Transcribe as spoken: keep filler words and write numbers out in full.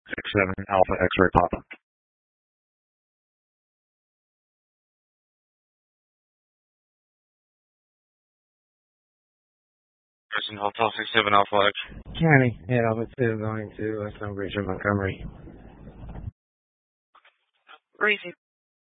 six seven Alpha X-ray Papa. Person Hotel six seven Alpha X. County, head Alpha two going to uh, Stonebridge in Montgomery. Reason.